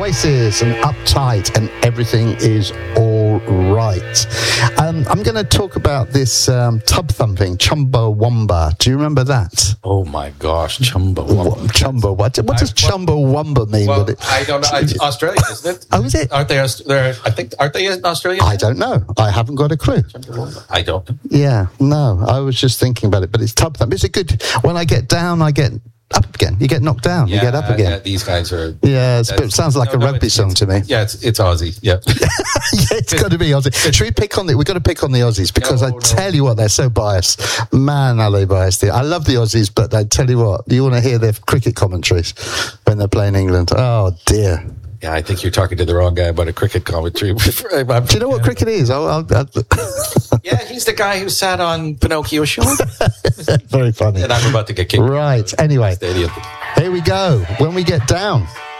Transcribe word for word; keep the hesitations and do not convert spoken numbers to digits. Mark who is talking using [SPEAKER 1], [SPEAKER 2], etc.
[SPEAKER 1] Oasis and Uptight, and everything is all right. Um, I'm going to talk about this um, tub thumping, Chumbawamba. Do you remember that?
[SPEAKER 2] Oh my gosh, Chumbawamba.
[SPEAKER 1] Chumba. What, what does Chumbawamba mean?
[SPEAKER 2] Well,
[SPEAKER 1] it,
[SPEAKER 2] I don't know. It's Australia, isn't it?
[SPEAKER 1] Oh, is it?
[SPEAKER 2] Aren't they? They're, I think. Aren't they in Australia?
[SPEAKER 1] I don't know. I haven't got a clue.
[SPEAKER 2] I don't.
[SPEAKER 1] Yeah, no. I was just thinking about it, but it's tub thump. It's a good. When I get down, I get up again. You get knocked down.
[SPEAKER 2] Yeah,
[SPEAKER 1] you get up again.
[SPEAKER 2] Yeah, these guys are.
[SPEAKER 1] Yeah, it's, it sounds like
[SPEAKER 2] no,
[SPEAKER 1] a
[SPEAKER 2] no,
[SPEAKER 1] rugby
[SPEAKER 2] it's,
[SPEAKER 1] song
[SPEAKER 2] it's,
[SPEAKER 1] to me.
[SPEAKER 2] Yeah, it's it's Aussie. Yeah,
[SPEAKER 1] yeah, it's got to be Aussie. Should we pick on the? We've got to pick on the Aussies because
[SPEAKER 2] no,
[SPEAKER 1] I
[SPEAKER 2] no.
[SPEAKER 1] tell you what, they're so biased. Man, are they biased? I love the Aussies, but I tell you what, you want to hear their cricket commentaries when they're playing England. Oh dear.
[SPEAKER 2] Yeah, I think you're talking to the wrong guy about a cricket commentary.
[SPEAKER 1] Do you know what cricket is? I'll, I'll, I'll...
[SPEAKER 2] Yeah, he's the guy who sat on Pinocchio's shoulder.
[SPEAKER 1] Very funny.
[SPEAKER 2] And I'm about to get kicked.
[SPEAKER 1] Right. Anyway,
[SPEAKER 2] Stadium.
[SPEAKER 1] here we go. When we get down.